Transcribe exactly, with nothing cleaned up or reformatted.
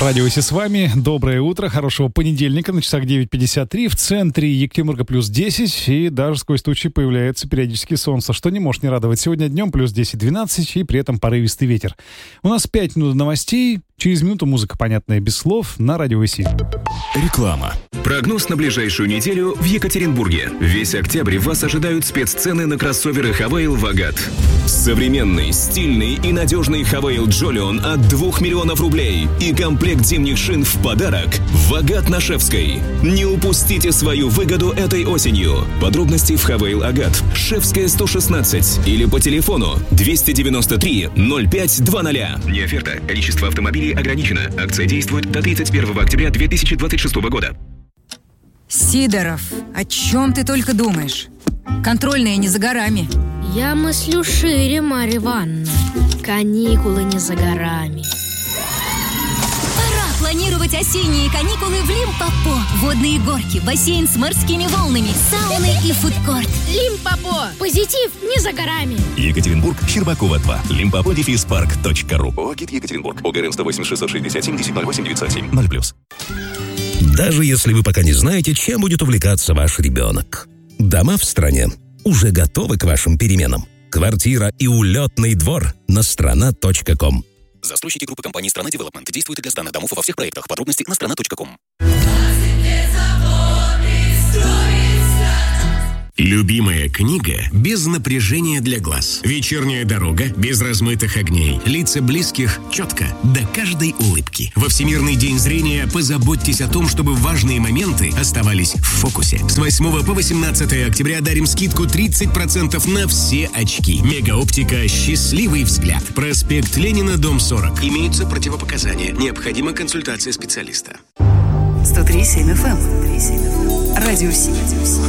Радио Си с вами. Доброе утро, хорошего понедельника. На часах девять пятьдесят три. В центре Екатеринбурга плюс десять. И даже сквозь тучи появляется периодически солнце, что не может не радовать. Сегодня днем плюс десять-двенадцать и при этом порывистый ветер. У нас пять минут новостей. Через минуту музыка, понятная без слов, на Радио Си. Реклама. Прогноз на ближайшую неделю в Екатеринбурге. Весь октябрь вас ожидают спеццены на кроссоверы Хавейл Вагат. Современный, стильный и надежный Хавейл Джолион от двух миллионов рублей и комплект зимних шин в подарок. Вагат на Шефской. Не упустите свою выгоду этой осенью. Подробности в Хавейл Агат. Шефская сто шестнадцать или по телефону двести девяносто три ноль пять двадцать. Не оферта. Количество автомобилей ограничено. Акция действует до тридцать первого октября две тысячи двадцать шестого года. Сидоров, о чем ты только думаешь? Контрольная не за горами. Я мыслю шире, Марья Ивановна. Каникулы не за горами. Пора планировать осенние каникулы в Лимпопо. Водные горки, бассейн с морскими волнами, сауны и фудкорт. Лимпопо. Позитив не за горами. Екатеринбург, Щербакова два. Лимпопо дефис парк точка ру. ОГИ Екатеринбург. ОГРН сто восемь шестьсот шестьдесят семь десять ноль восемь девятьсот семь ноль плюс. Даже если вы пока не знаете, чем будет увлекаться ваш ребенок. Дома в стране уже готовы к вашим переменам. Квартира и улетный двор на страна точка ком. Застройщики группы компании «Страна Девелопмент» действуют и для сданных домов во всех проектах. Подробности на страна точка ком. Любимая книга без напряжения для глаз. Вечерняя дорога без размытых огней. Лица близких четко, до каждой улыбки. Во Всемирный день зрения позаботьтесь о том, чтобы важные моменты оставались в фокусе. С восьмого по восемнадцатое октября дарим скидку тридцать процентов на все очки. Мегаоптика «Счастливый взгляд». Проспект Ленина, дом сорок. Имеются противопоказания. Необходима консультация специалиста. сто три семь эф эм. Радио Си.